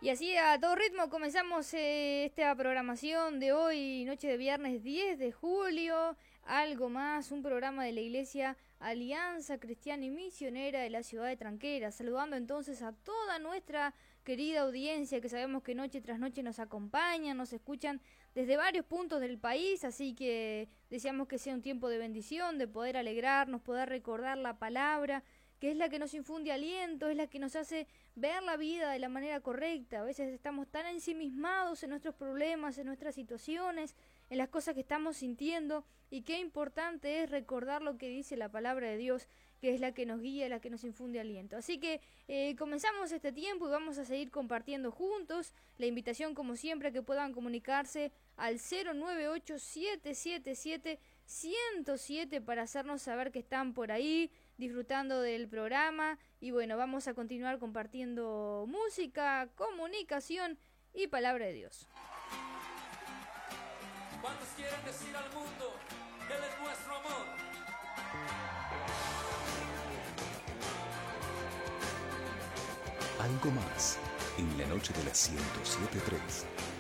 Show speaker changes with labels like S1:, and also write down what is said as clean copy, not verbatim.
S1: Y así a todo ritmo comenzamos esta programación de hoy, noche de viernes 10 de julio, algo más, un programa de la Iglesia Alianza Cristiana y Misionera de la ciudad de Tranquera, saludando entonces a toda nuestra querida audiencia que sabemos que noche tras noche nos acompañan, nos escuchan desde varios puntos del país, así que deseamos que sea un tiempo de bendición, de poder alegrarnos, poder recordar la palabra, que es la que nos infunde aliento, es la que nos hace ver la vida de la manera correcta. A veces estamos tan ensimismados en nuestros problemas, en nuestras situaciones, en las cosas que estamos sintiendo, y qué importante es recordar lo que dice la palabra de Dios, que es la que nos guía, la que nos infunde aliento. Así que comenzamos este tiempo y vamos a seguir compartiendo juntos. La invitación, como siempre, a que puedan comunicarse al 098-777-107 para hacernos saber que están por ahí disfrutando del programa. Y bueno, vamos a continuar compartiendo música, comunicación y palabra de Dios.
S2: ¿Cuántos quieren decir al mundo que Él es nuestro amor?
S3: Algo más en la noche de la 107.3.